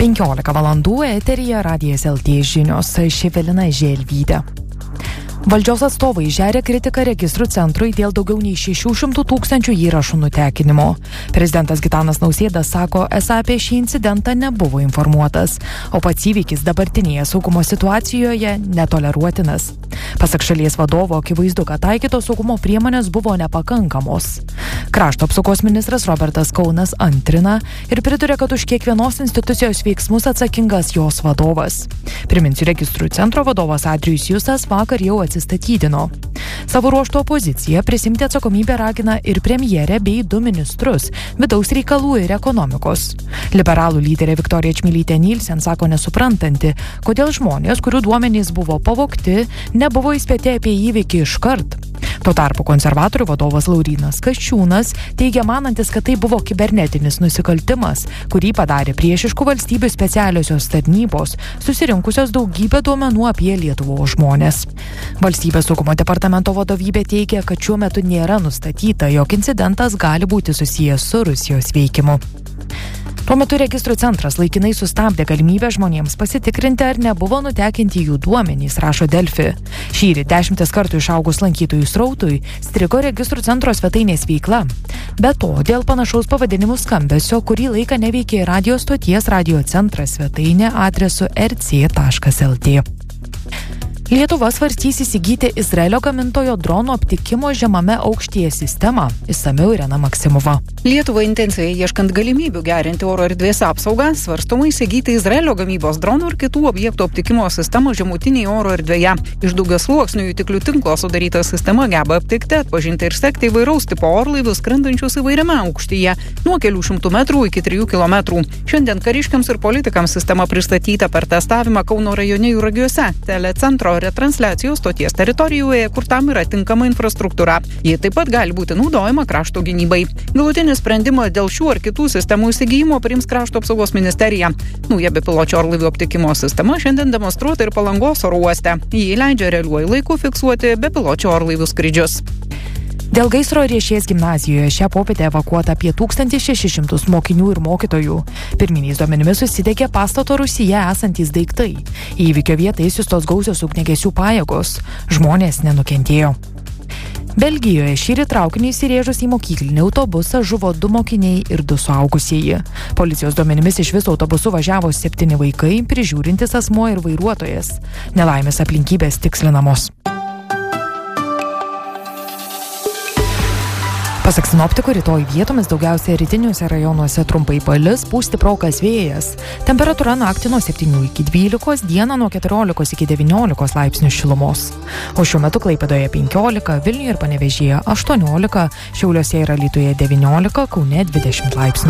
15 valandų eteryje Radijas LT žinios, Evelina Želvytė. Valdžios atstovai žeria kritiką registrų centrui dėl daugiau nei 600 000 įrašų nutekinimo. Prezidentas Gitanas Nausėda sako, esą apie šį incidentą nebuvo informuotas, o pats įvykis dabartinėje saugumo situacijoje netoleruotinas. Pasak šalies vadovo, akivaizdu, kad taikytos saugumo priemonės buvo nepakankamos. Krašto apsaugos ministras Robertas Kaunas antrina ir priduria, kad už kiekvienos institucijos veiksmus atsakingas jos vadovas. Priminsiu, registrų centro vadovas Adrijus Justas vakar jau atsistatydino. Savo ruožto opozicija prisimti atsakomybę ragina ir premjerę bei 2 ministrus – vidaus reikalų ir ekonomikos. Liberalų lyderė Viktorija Čmilytė Nilsen sako nesuprantanti, kodėl žmonės, kurių duomenys buvo pavogti, nebuvo įspėti apie įvykį iškart. Tuo tarpu konservatorių vadovas Laurynas Kasčiūnas teigia manantis, kad tai buvo kibernetinis nusikaltimas, kurį padarė priešiškų valstybių specialiosios tarnybos, susirinkusios daugybę duomenų apie Lietuvos žmonės. Valstybės saugumo departamento vadovybė teigia, kad šiuo metu nėra nustatyta, jog incidentas gali būti susijęs su Rusijos veikimu. Tuo metu registrų centras laikinai sustabdė galimybę žmonėms pasitikrinti, ar nebuvo nutekinti jų duomenys, rašo Delfi. Šįryt 10 kartų išaugus lankytojų srautui strigo registrų centro svetainės veikla. Be to, dėl panašaus pavadinimų skambesio, kurį laiką neveikė radio stoties Radio centras svetainė adresu rc.lt. Lietuva svarstys įsigyti Izraelio gamintojo dronų aptikimo žemame aukštyje sistemą. Išsamiau Irena Maksimova. Lietuvai intensyviai ieškant galimybių gerinti oro erdvės apsaugą, svarstoma įsigyti Izraelio gamybos dronų ir kitų objektų aptikimo sistemą žemutinėje oro erdvėje. Iš daugiasluoksnių jutiklių tinklo sudaryta sistema geba aptikti, atpažinti ir sekti įvairaus tipo orlaivius skrendančius įvairiame aukštyje, nuo kelių šimtų metrų iki 3 kilometrų. Šiandien kariškiams ir politikams sistema pristatyta per testavimą Kauno rajone Juragiuose, telecentro retransliacijos stoties teritorijoje, kur tam yra tinkama infrastruktūra. Ji taip pat gali būti naudojama krašto gynybai. Galutinį sprendimą dėl šių ar kitų sistemų įsigijimo priims Krašto apsaugos ministerija. Nauja bepiločio orlaivių aptikimo sistema šiandien demonstruota ir Palangos oro uoste. Ji leidžia realiuoju laiku fiksuoti bepiločio orlaivių skrydžius. Dėl gaisro Riešės gimnazijoje šią popietę evakuota apie 1600 mokinių ir mokytojų. Pirminiais duomenimis susidegė pastato rūsyje esantys daiktai. Į įvykio vietą įsiųstos gausios ugniagesių pajėgos. Žmonės nenukentėjo. Belgijoje šįryt traukinį įsirėžus į mokyklinį autobusą žuvo 2 mokiniai ir 2 suaugusieji. Policijos duomenimis iš viso autobusu važiavo 7 vaikai, prižiūrintis asmuo ir vairuotojas. Nelaimės aplinkybės tikslinamos. Pasak sinoptikų, rytoj vietomis daugiausiai rytiniuose rajonuose trumpai palis, pūs stiprokas vėjas. Temperatūra naktį nuo 7 iki 12, dieną nuo 14 iki 19 laipsnių šilumos. O šiuo metu Klaipėdoje 15, Vilniuje ir Panevėžyje 18, Šiauliuose ir Alytuje 19, Kaune 20 laipsnių.